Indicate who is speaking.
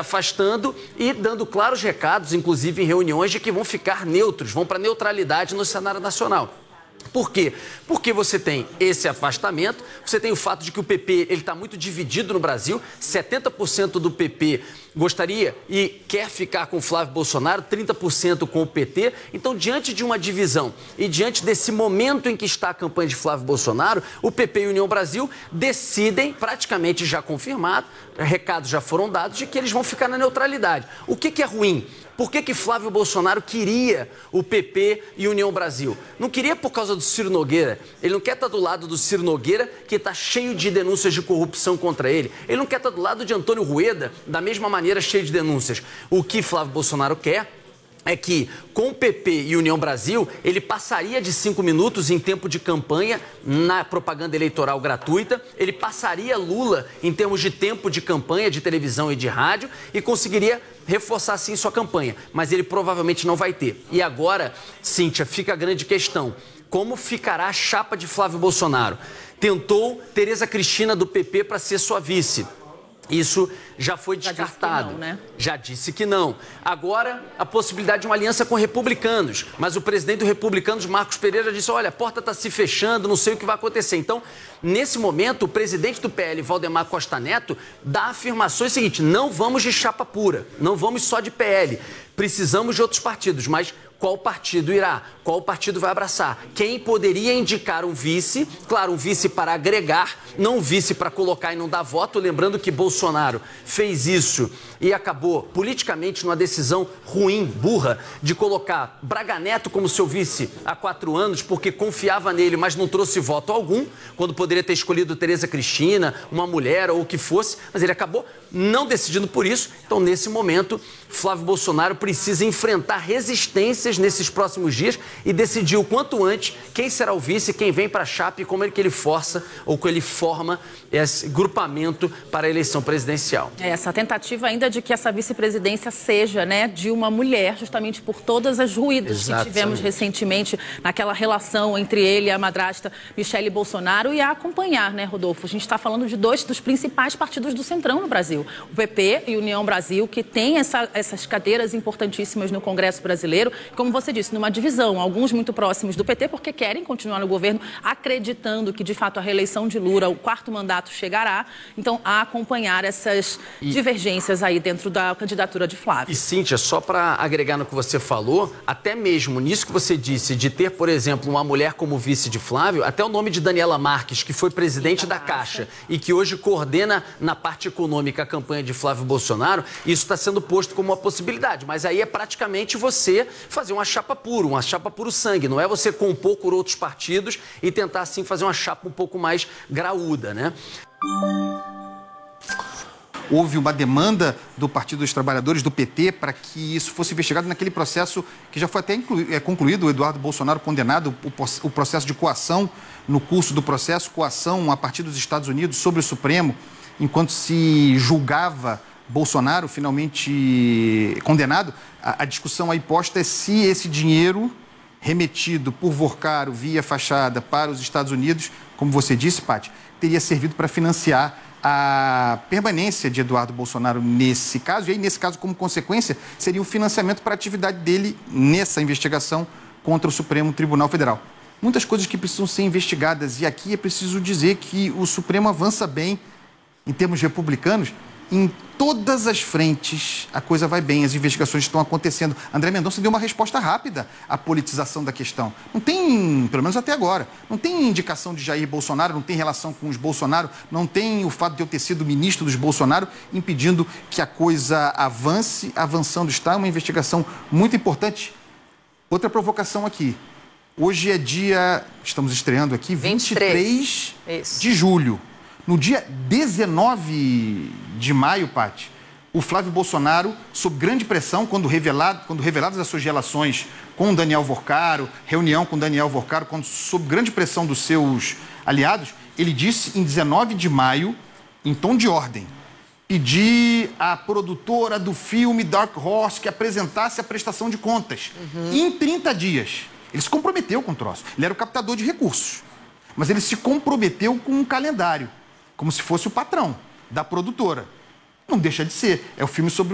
Speaker 1: afastando e dando claros recados, inclusive em reuniões, de que vão ficar neutros, vão para neutralidade no cenário nacional. Por quê? Porque você tem esse afastamento, você tem o fato de que o PP está muito dividido no Brasil, 70% do PP gostaria e quer ficar com o Flávio Bolsonaro, 30% com o PT. Então, diante de uma divisão e diante desse momento em que está a campanha de Flávio Bolsonaro, o PP e a União Brasil decidem, praticamente já confirmado, recados já foram dados, de que eles vão ficar na neutralidade. O que é ruim? Por que Flávio Bolsonaro queria o PP e União Brasil? Não queria por causa do Ciro Nogueira. Ele não quer estar do lado do Ciro Nogueira, que está cheio de denúncias de corrupção contra ele. Ele não quer estar do lado de Antônio Rueda, da mesma maneira, cheio de denúncias. O que Flávio Bolsonaro quer é que, com o PP e União Brasil, ele passaria de 5 minutos em tempo de campanha na propaganda eleitoral gratuita, ele passaria Lula em termos de tempo de campanha, de televisão e de rádio, e conseguiria reforçar, sim, sua campanha. Mas ele provavelmente não vai ter. E agora, Cíntia, fica a grande questão. Como ficará a chapa de Flávio Bolsonaro? Tentou Tereza Cristina do PP para ser sua vice. Isso já foi descartado. Já disse que não. Agora, a possibilidade de uma aliança com republicanos. Mas o presidente do Republicanos, Marcos Pereira, disse, olha, a porta está se fechando, não sei o que vai acontecer. Então, nesse momento, o presidente do PL, Valdemar Costa Neto, dá afirmações seguintes, não vamos de chapa pura, não vamos só de PL, precisamos de outros partidos, mas qual partido irá? Qual partido vai abraçar? Quem poderia indicar um vice? Claro, um vice para agregar, não um vice para colocar e não dar voto. Lembrando que Bolsonaro fez isso e acabou politicamente numa decisão ruim, burra, de colocar Braga Neto como seu vice há 4 anos, porque confiava nele, mas não trouxe voto algum, quando poderia ter escolhido Tereza Cristina, uma mulher ou o que fosse, mas ele acabou não decidindo por isso. Então, nesse momento, Flávio Bolsonaro precisa enfrentar resistências nesses próximos dias e decidir o quanto antes quem será o vice, quem vem para a chapa e como é que ele força ou que ele forma esse grupamento para a eleição presidencial.
Speaker 2: Essa tentativa ainda de que essa vice-presidência seja, de uma mulher, justamente por todas as ruídos que tivemos recentemente naquela relação entre ele e a madrasta Michele Bolsonaro, e a acompanhar, Rodolfo? A gente está falando de 2 dos principais partidos do Centrão no Brasil, o PP e União Brasil, que tem essas cadeiras importantíssimas no Congresso brasileiro, como você disse, numa divisão, alguns muito próximos do PT, porque querem continuar no governo, acreditando que, de fato, a reeleição de Lula, o 4º mandato, chegará. Então, a acompanhar essas divergências aí dentro da candidatura de Flávio.
Speaker 1: E, Cíntia, só para agregar no que você falou, até mesmo nisso que você disse, de ter, por exemplo, uma mulher como vice de Flávio, até o nome de Daniela Marques, que foi presidente da Caixa e que hoje coordena na parte econômica a campanha de Flávio Bolsonaro, isso está sendo posto como uma possibilidade. Mas aí é praticamente você fazer uma chapa puro sangue, não é você compor por outros partidos e tentar, assim, fazer uma chapa um pouco mais graúda,
Speaker 3: Houve uma demanda do Partido dos Trabalhadores, do PT, para que isso fosse investigado naquele processo que já foi até concluído, o Eduardo Bolsonaro condenado, o processo de coação, no curso do processo, coação a partir dos Estados Unidos sobre o Supremo, enquanto se julgava Bolsonaro, finalmente condenado. A discussão aí posta é se esse dinheiro remetido por Vorcaro via fachada para os Estados Unidos, como você disse, Paty, teria servido para financiar a permanência de Eduardo Bolsonaro nesse caso, e aí, nesse caso, como consequência, seria o financiamento para a atividade dele nessa investigação contra o Supremo Tribunal Federal. Muitas coisas que precisam ser investigadas, e aqui é preciso dizer que o Supremo avança bem, em termos republicanos, em todas as frentes a coisa vai bem, as investigações estão acontecendo. André Mendonça deu uma resposta rápida à politização da questão. Não tem, pelo menos até agora, não tem indicação de Jair Bolsonaro, não tem relação com os Bolsonaro, não tem o fato de eu ter sido ministro dos Bolsonaro impedindo que a coisa avance. Avançando está, uma investigação muito importante. Outra provocação aqui. Hoje é estamos estreando aqui, 23 de julho. No dia 19 de maio, Paty, o Flávio Bolsonaro, sob grande pressão, quando reveladas as suas relações com Daniel Vorcaro, reunião com Daniel Vorcaro, sob grande pressão dos seus aliados, ele disse, em 19 de maio, em tom de ordem, pedir à produtora do filme Dark Horse que apresentasse a prestação de contas. Em 30 dias. Ele se comprometeu com o troço. Ele era o captador de recursos. Mas ele se comprometeu com um calendário, como se fosse o patrão da produtora. Não deixa de ser. É o filme sobre